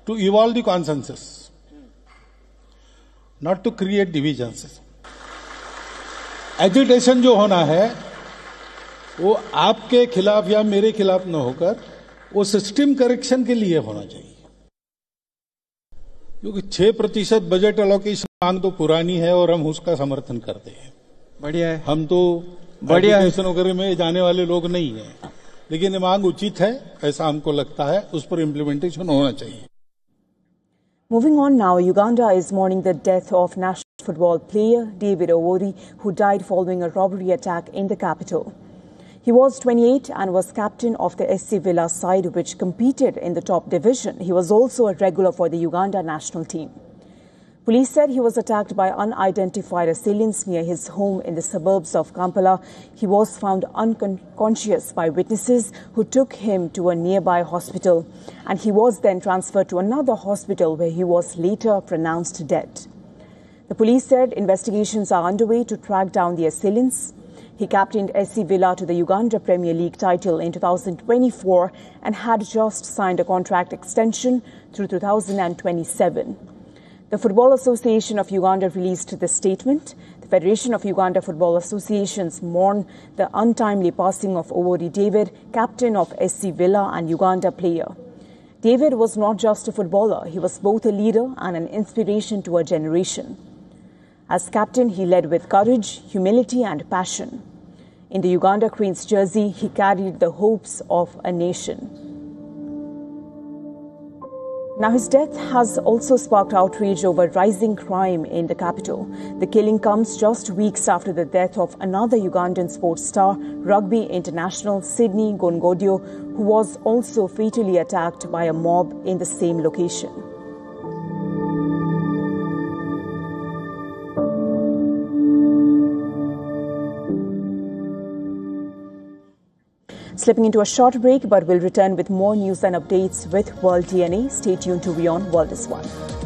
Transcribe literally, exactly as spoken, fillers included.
to evolve the consensus, not to create divisions. Agitation जो होना है वो आपके खिलाफ या मेरे खिलाफ न होकर वो सिस्टम करेक्शन के लिए होना चाहिए, क्योंकि छह प्रतिशत बजट एलोकेशन मांग तो पुरानी है और हम उसका समर्थन करते हैं. बढ़िया है. हम तो बढ़िया एजुकेशन वगैरह में जाने वाले लोग नहीं हैं, लेकिन ये मांग उचित है ऐसा हमको लगता है, उस पर इम्प्लीमेंटेशन होना चाहिए. Moving on now, Uganda is mourning the death of national football player David Owori, who died following a robbery attack in the capital. He was twenty-eight and was captain of the S C Villa side, which competed in the top division. He was also a regular for the Uganda national team. Police said he was attacked by unidentified assailants near his home in the suburbs of Kampala. He was found unconscious by witnesses who took him to a nearby hospital, and he was then transferred to another hospital where he was later pronounced dead. The police said investigations are underway to track down the assailants. He captained S C Villa to the Uganda Premier League title in two thousand twenty-four and had just signed a contract extension through two thousand twenty-seven. The Football Association of Uganda released this statement. The Federation of Uganda Football Associations mourn the untimely passing of Owori David, captain of S C Villa and Uganda player. David was not just a footballer, he was both a leader and an inspiration to a generation. As captain, he led with courage, humility and passion. In the Uganda Cranes jersey, he carried the hopes of a nation. Now, his death has also sparked outrage over rising crime in the capital. The killing comes just weeks after the death of another Ugandan sports star, rugby international Sydney Gongodio, who was also fatally attacked by a mob in the same location. Slipping into a short break, but we'll return with more news and updates with World D N A. Stay tuned to WION World is One.